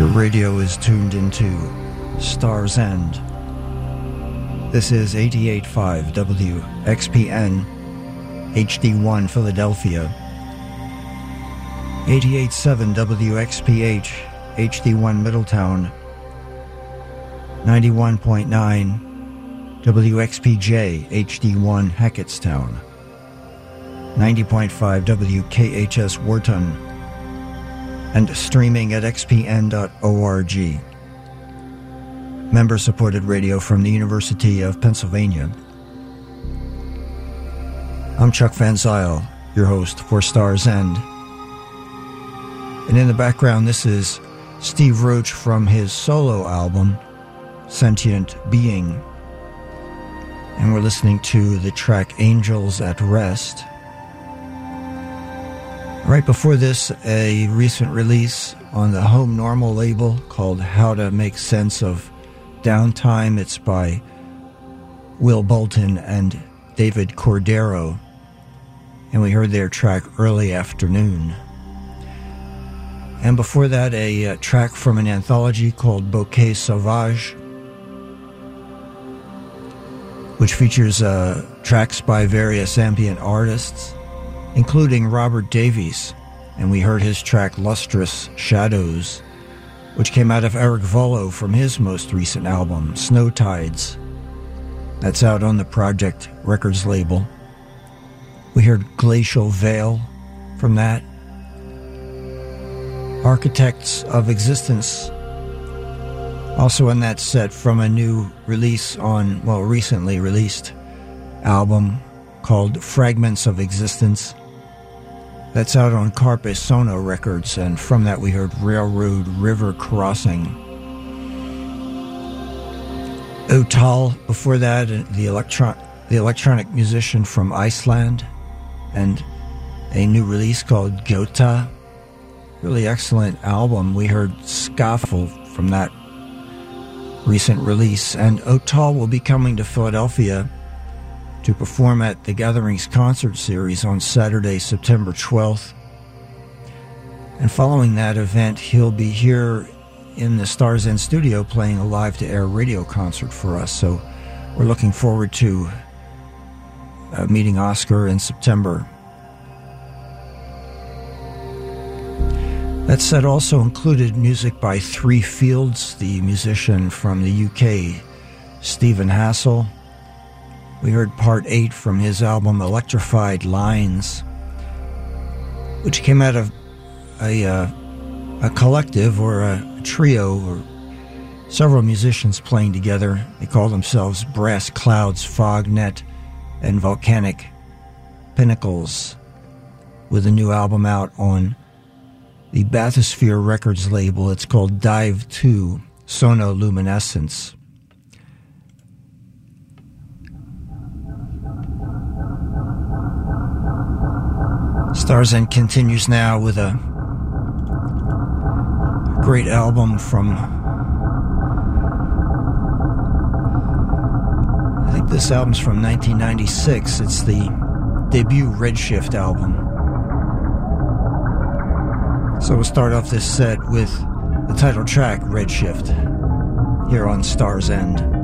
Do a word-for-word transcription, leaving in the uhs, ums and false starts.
Your radio is tuned into Star's End. This is eighty-eight point five W X P N, H D one Philadelphia, eighty-eight point seven W X P H, H D one Middletown, ninety-one point nine W X P J, H D one Hackettstown, ninety point five W K H S Wharton, and streaming at x p n dot org. Member-supported radio from the University of Pennsylvania. I'm Chuck Van Zyl, your host for Star's End. And in the background, this is Steve Roach from his solo album, Sentient Being. And we're listening to the track Angels at Rest. Right before this, a recent release on the Home Normal label called How to Make Sense of Downtime. It's by Will Bolton and David Cordero. And we heard their track Early Afternoon. And before that, a uh, track from an anthology called Bouquet Sauvage, which features uh, tracks by various ambient artists, including Robert Davies, and we heard his track Lustrous Shadows, which came out of Eric Volo from his most recent album, Snow Tides. That's out on the Project Records label. We heard Glacial Veil from that. Architects of Existence, also in that set from a new release on, well, recently released album called Fragments of Existence. That's out on Carpe Sono Records, and from that we heard Railroad River Crossing. Otal, before that, the, electro- the electronic musician from Iceland, and a new release called Gota. Really excellent album. We heard Scoffle from that recent release, and Otal will be coming to Philadelphia to perform at the Gatherings concert series on Saturday, September twelfth. And following that event, he'll be here in the Star's End studio playing a live-to-air radio concert for us. So we're looking forward to uh, meeting Oscar in September. That set also included music by Three Fields, the musician from the U K, Stephen Hassel. We heard part eight from his album Electrified Lines, which came out of a, uh, a collective or a trio or several musicians playing together. They call themselves Brass Clouds, Fognet, and Volcanic Pinnacles, with a new album out on the Bathysphere Records label. It's called Dive two, Sonoluminescence. Star's End continues now with a great album from, I think this album's from nineteen ninety-six. It's the debut Redshift album. So we'll start off this set with the title track, Redshift, here on Star's End.